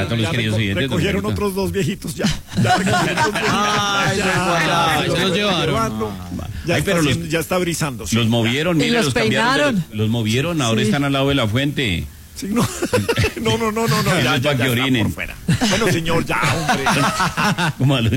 rato los queridos oyentes. Recogieron otros dos viejitos ya. Se los llevaron. Ya está brisándose. Los movieron, Y mire, los los cambiaron. peinaron. Los movieron, ahora están al lado de la fuente. Sí, no. No. Para que orinen. Por fuera. Bueno, señor, ya, hombre. Como a los